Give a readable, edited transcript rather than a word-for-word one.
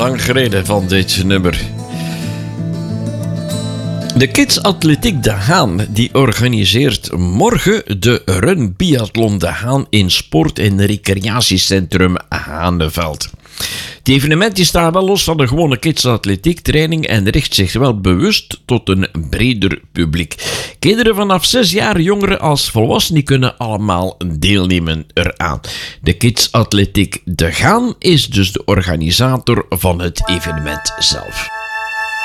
lang geleden van dit nummer. De Kids Atletiek De Haan die organiseert morgen de Run Biathlon De Haan in Sport- en Recreatiecentrum Haaneveld. Het evenement die staat wel los van de gewone kidsatletiek training en richt zich wel bewust tot een breder publiek. Kinderen vanaf 6 jaar, jongeren als volwassenen kunnen allemaal deelnemen eraan. De Kids Atletiek De Haan is dus de organisator van het evenement zelf.